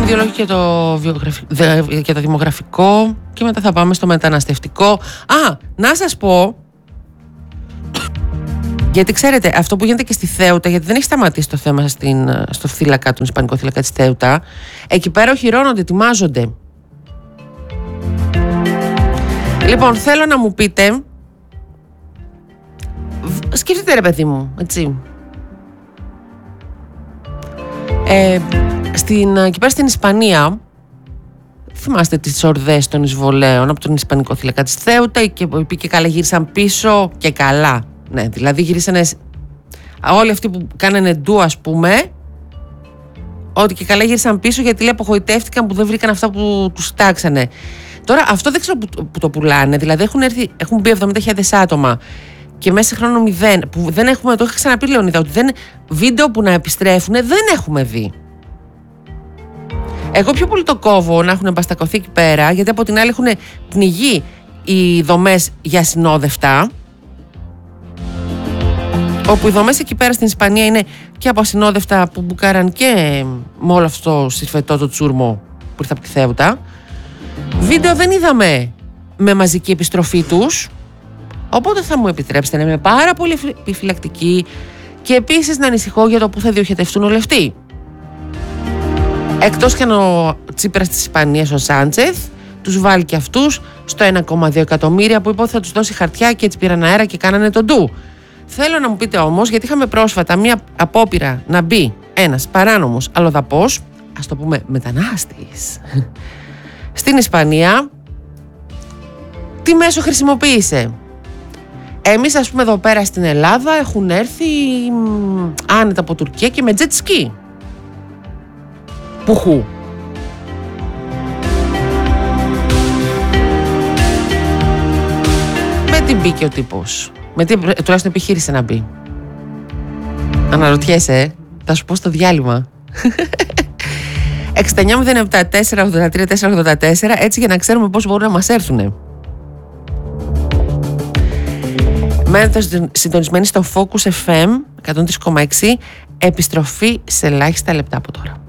δύο λόγια για το δημογραφικό και μετά θα πάμε στο μεταναστευτικό. Να σας πω, γιατί ξέρετε αυτό που γίνεται και στη Θέουτα, γιατί δεν έχει σταματήσει το θέμα στο θύλακα, τον ισπανικό θύλακα της Θέουτα. Εκεί πέρα οχυρώνονται, ετοιμάζονται. Λοιπόν, θέλω να μου πείτε, σκεφτείτε ρε παιδί μου, έτσι, εκεί πέρα στην Ισπανία, θυμάστε τις ορδές των εισβολέων από τον ισπανικό θύλακα της Θέουτα και και καλά γύρισαν πίσω και καλά. Ναι, δηλαδή γυρίσανε όλοι αυτοί που κάνανε ντου, ας πούμε, ότι και καλά γύρισαν πίσω γιατί λέει απογοητεύτηκαν που δεν βρήκαν αυτά που τους τάξανε. Τώρα αυτό δεν ξέρω που το πουλάνε, δηλαδή έχουν μπει 70.000 άτομα και μέσα σε χρόνο 0, που δεν έχουμε, το είχα ξαναπεί Λεωνίδα, ότι βίντεο που να επιστρέφουν δεν έχουμε δει. Εγώ πιο πολύ το κόβω να έχουν εμπαστακωθεί εκεί πέρα, γιατί από την άλλη έχουν πνιγεί οι δομές για ασυνόδευτα, όπου οι δομές εκεί πέρα στην Ισπανία είναι και από ασυνόδευτα που μπουκάραν και με όλο αυτό το συρφετό το τσούρμο που ήρθε από τη Θέουτα. Βίντεο δεν είδαμε με μαζική επιστροφή τους, οπότε θα μου επιτρέψετε να είμαι πάρα πολύ επιφυλακτική και επίσης να ανησυχώ για το που θα διοχετευτούν όλοι αυτοί. Εκτός και αν ο Τσίπρας της Ισπανίας, ο Σάντσεθ, τους βάλει και αυτούς στο 1,2 εκατομμύρια που είπε ότι θα τους δώσει χαρτιά και έτσι πήραν αέρα και κάνανε τον ντου. Θέλω να μου πείτε όμως, γιατί είχαμε πρόσφατα μία απόπειρα να μπει ένας παράνομος αλλοδαπός, ας το πούμε μετανάστης, στην Ισπανία, τι μέσο χρησιμοποίησε. Εμείς, ας πούμε, εδώ πέρα στην Ελλάδα έχουν έρθει άνετα από Τουρκία και με jet ski. Πουχού. Με τι μπήκε ο τύπος. Με τι τουλάχιστον επιχείρησε να μπει. Αναρωτιέσαι, θα σου πω στο διάλειμμα. 6907 483 484, έτσι για να ξέρουμε πώς μπορούν να μας έρθουνε. Μένετε συντονισμένοι στο Focus FM 103,6, επιστροφή σε ελάχιστα λεπτά από τώρα.